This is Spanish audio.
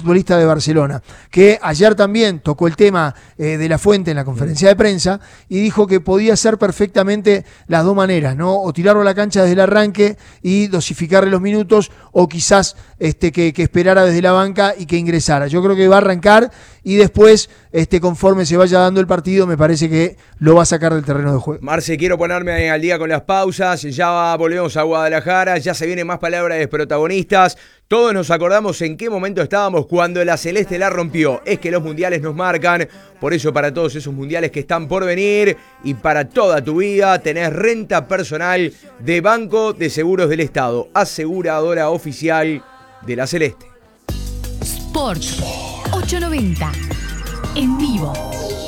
futbolista de Barcelona, que ayer también tocó el tema de La Fuente en la conferencia de prensa y dijo que podía ser perfectamente las dos maneras, ¿no? O tirarlo a la cancha desde el arranque y dosificarle los minutos, o quizás que esperara desde la banca y que ingresara. Yo creo que va a arrancar y después, conforme se vaya dando el partido, me parece que lo va a sacar del terreno de juego. Marce, quiero ponerme al día con las pausas. Ya volvemos a Guadalajara, ya se vienen más palabras de protagonistas. Todos nos acordamos en qué momento estábamos cuando la Celeste la rompió. Es que los mundiales nos marcan, por eso para todos esos mundiales que están por venir y para toda tu vida tenés renta personal de Banco de Seguros del Estado, aseguradora oficial de la Celeste. Sport 890 en vivo.